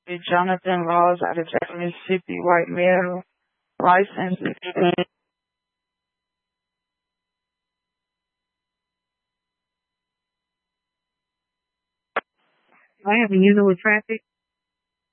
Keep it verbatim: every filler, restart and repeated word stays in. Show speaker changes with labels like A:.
A: Jonathan Laws out of Jackson, Mississippi, white male, license.
B: I have a user with traffic.